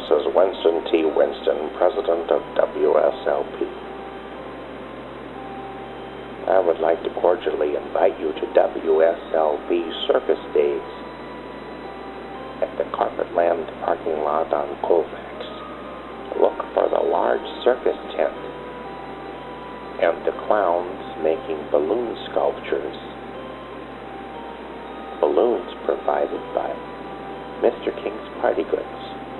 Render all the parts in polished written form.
This is Winston T. Winston, President of WSLP. I would like to cordially invite you to WSLP Circus Days at the Carpetland parking lot on Colfax. Look for the large circus tent and the clowns making balloon sculptures. Balloons provided by Mr. King's Party Goods.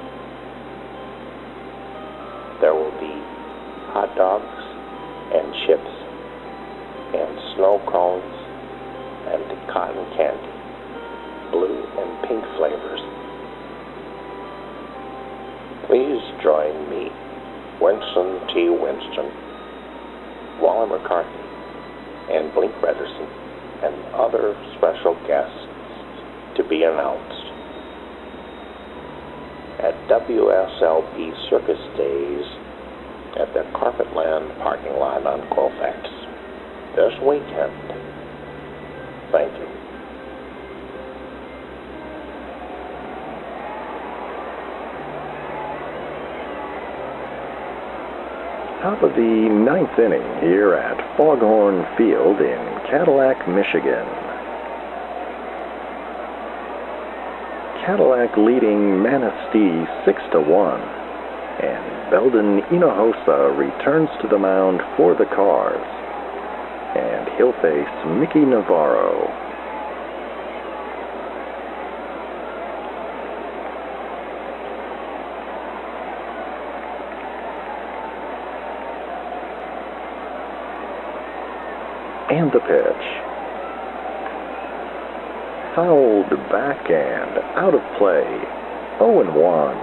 There will be hot dogs and chips and snow cones and cotton candy, blue and pink flavors. Please join me, Winston T. Winston, Waller McCarthy, and Blink Rederson, and other special guests to be announced at WSLP Circus Days at the Carpetland parking lot on Colfax this weekend. Thank you. Top of the ninth inning here at Foghorn Field in Cadillac, Michigan. Cadillac leading Manistee 6-1, and Belden Hinojosa returns to the mound for the Cars, and he'll face Mickey Navarro. And the pitch. Fouled back and out of play. 0-1.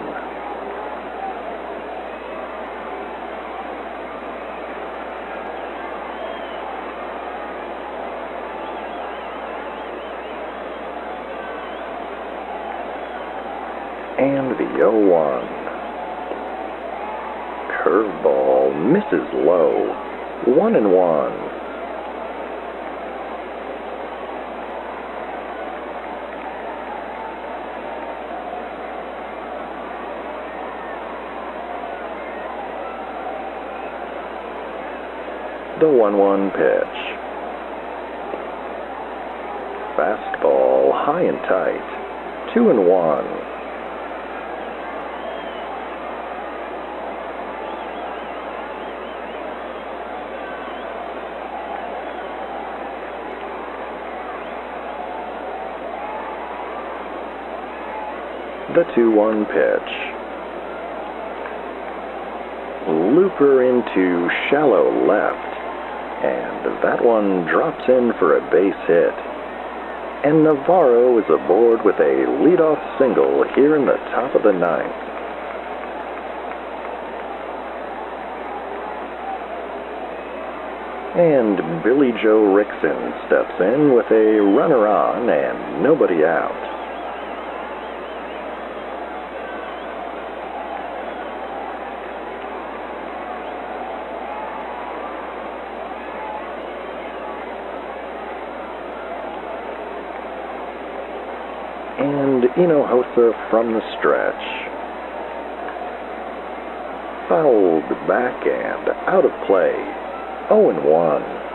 And the 0-1. Curveball misses low. 1-1. The 1-1 pitch. Fastball high and tight. 2-1. The 2-1 pitch. Looper into shallow left. And that one drops in for a base hit. And Navarro is aboard with a leadoff single here in the top of the ninth. And Billy Joe Rickson steps in with a runner on and nobody out. And Hinojosa from the stretch. Fouled back and out of play. 0-1.